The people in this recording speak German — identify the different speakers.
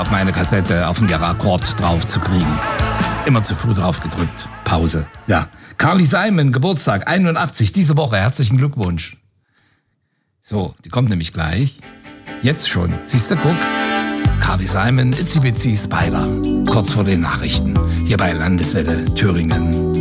Speaker 1: auf meine Kassette auf den Akkord drauf zu kriegen. Immer zu früh drauf gedrückt. Pause. Ja. Carly Simon, Geburtstag, 81, diese Woche. Herzlichen Glückwunsch. So, die kommt nämlich gleich. Jetzt schon. Siehst du, guck. Carly Simon, Itsy Bitsy Spider. Kurz vor den Nachrichten. Hier bei Landeswelle Thüringen.